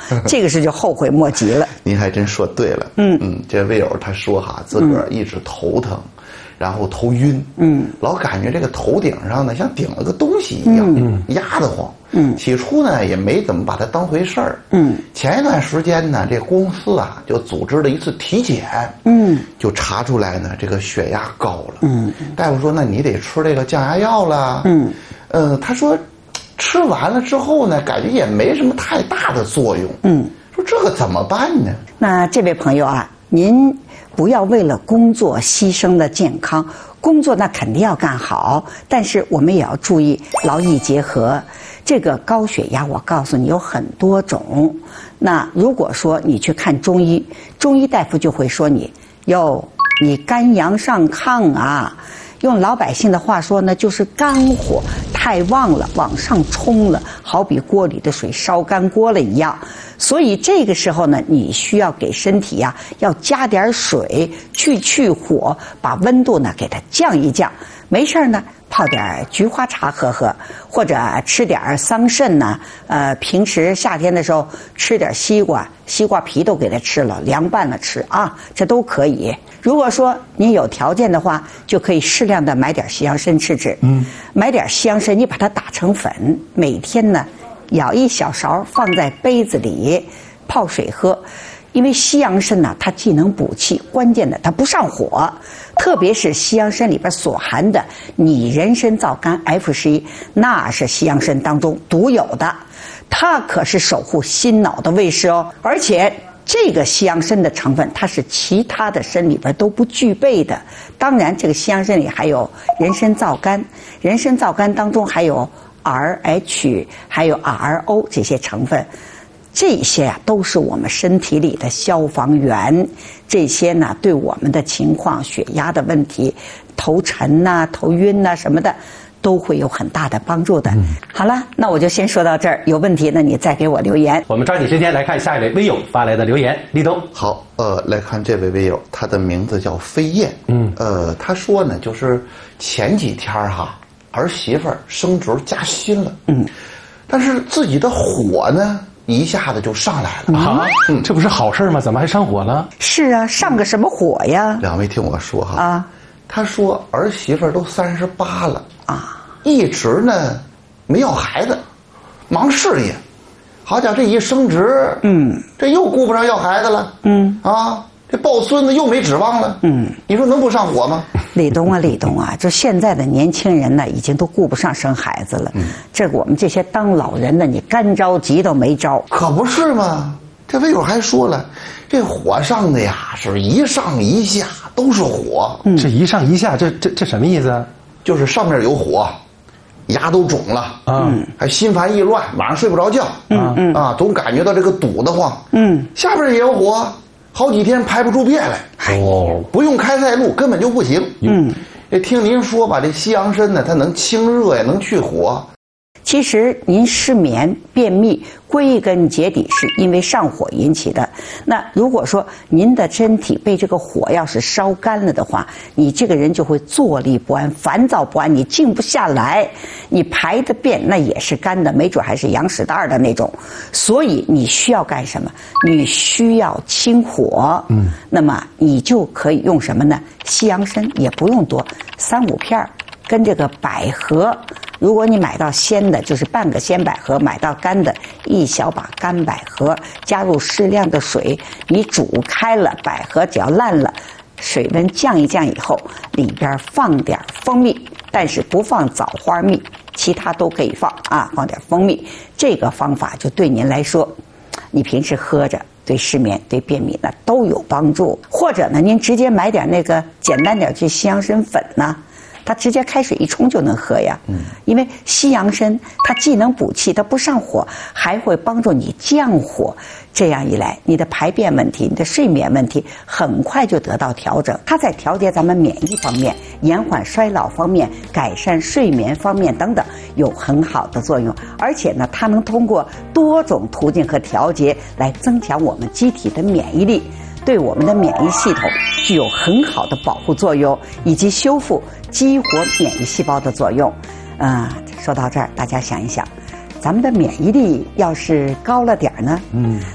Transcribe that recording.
这个是就后悔莫及了。 您还真说对了。这魏友他说哈，自个儿一直头疼，然后头晕，老感觉这个头顶上呢像顶了个东西一样，压得慌。起初呢也没怎么把它当回事儿。前一段时间呢，这公司啊就组织了一次体检，就查出来呢这个血压高了。大夫说那你得吃这个降压药了。他说吃完了之后呢，感觉也没什么太大的作用。说这个怎么办呢？ 那这位朋友啊，您不要为了工作牺牲了健康。工作那肯定要干好，但是我们也要注意劳逸结合。这个高血压，我告诉你有很多种。那如果说你去看中医，中医大夫就会说你肝阳上亢啊。用老百姓的话说呢，就是肝火太旺了，往上冲了，好比锅里的水烧干锅了一样。所以这个时候呢，你需要给身体呀，要加点水去火，把温度呢给它降一降。没事呢，泡点菊花茶喝喝，或者吃点桑葚呢。平时夏天的时候吃点西瓜皮都给它吃了，凉拌了吃啊，这都可以。如果说你有条件的话，就可以适量的买点西洋参吃。买点西洋参，你把它打成粉，每天呢舀一小勺放在杯子里泡水喝。因为西洋参呢，它既能补气，关键的它不上火，特别是西洋参里边所含的拟人参皂苷 F11，那是西洋参当中独有的，它可是守护心脑的卫士哦。而且这个西洋参的成分，它是其他的参里边都不具备的。当然，这个西洋参里还有人参皂苷，人参皂苷当中还有 RH， 还有 RO 这些成分。这些啊都是我们身体里的消防员，这些呢对我们的情况、血压的问题、头沉呐、头晕呐什么的，都会有很大的帮助的。好了，那我就先说到这儿，有问题呢你再给我留言。 我们抓紧时间来看下一位微友发来的留言，立冬。 好，来看这位微友，他的名字叫飞燕。他说呢，就是前几天哈，儿媳妇升职加薪了。但是自己的火呢，一下子就上来了啊！这不是好事吗？怎么还上火了？ 是啊，上个什么火呀？ 两位听我说哈啊，他说儿媳妇都38了啊，一直呢没要孩子，忙事业。好家伙，这一升职，这又顾不上要孩子了，这抱孙子又没指望了，你说能不上火吗？ 李东啊，就现在的年轻人呢，已经都顾不上生孩子了。这我们这些当老人的，你干着急都没招。 可不是吗？这微友还说了，这火上的呀，是一上一下都是火。 这一上一下，这什么意思啊？ 就是上面有火，牙都肿了，还心烦意乱，晚上睡不着觉，总感觉到这个堵得慌。下边也有火。好几天排不出便来，不用开塞露根本就不行。听您说吧，这西洋参呢，它能清热呀，能去火。 其实您失眠、便秘，归根结底是因为上火引起的。那如果说您的身体被这个火要是烧干了的话，你这个人就会坐立不安、烦躁不安，你静不下来，你排的便那也是干的，没准还是羊屎蛋的那种。所以你需要干什么？你需要清火。那么你就可以用什么呢？西洋参也不用多，3、5片，跟这个百合。如果你买到鲜的，就是半个鲜百合；买到干的，1小把干百合，加入适量的水，你煮开了，百合只要烂了，水温降一降以后，里边放点蜂蜜，但是不放枣花蜜，其他都可以放啊，放点蜂蜜。这个方法就对您来说，你平时喝着，对失眠、对便秘呢都有帮助。或者呢，您直接买点那个简单点去西洋参粉呢。它直接开水一冲就能喝呀，因为西洋参它既能补气，它不上火，还会帮助你降火。这样一来，你的排便问题、你的睡眠问题很快就得到调整。它在调节咱们免疫方面、延缓衰老方面、改善睡眠方面等等有很好的作用。而且呢，它能通过多种途径和调节来增强我们机体的免疫力。对我们的免疫系统具有很好的保护作用，以及修复、激活免疫细胞的作用。说到这儿，大家想一想，咱们的免疫力要是高了点呢，